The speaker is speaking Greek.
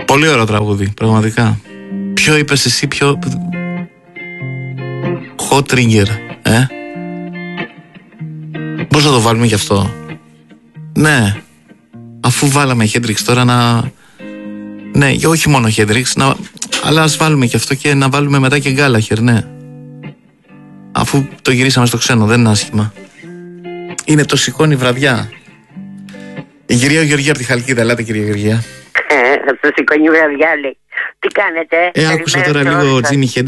Πολύ ωραίο τραγούδι, πραγματικά. Ποιο είπες εσύ, πιο hot trigger, Πώς θα το βάλουμε γι' αυτό? Ναι, αφού βάλαμε Hendrix τώρα να... Ναι, όχι μόνο Hendrix, αλλά ας βάλουμε και αυτό και να βάλουμε μετά και Gallagher, ναι. Αφού το γυρίσαμε στο ξένο, δεν είναι άσχημα. Είναι το σηκώνει βραδιά. Η κυρία Γεωργία από τη Χαλκίδα, ελάτε κυρία Γεωργία. Στο σηκώνει βραδιά λέει. Τι κάνετε? Άκουσα τώρα λίγο Jimi Hendrix